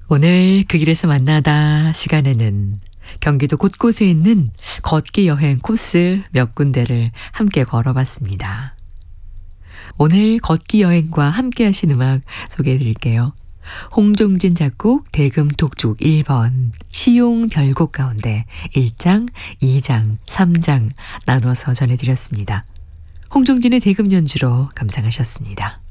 오늘 그 길에서 만나다 시간에는 경기도 곳곳에 있는 걷기 여행 코스 몇 군데를 함께 걸어봤습니다. 오늘 걷기 여행과 함께 하신 음악 소개해 드릴게요. 홍종진 작곡 대금 독주곡 1번 시용 별곡 가운데 1장, 2장, 3장 나눠서 전해드렸습니다. 홍종진의 대금 연주로 감상하셨습니다.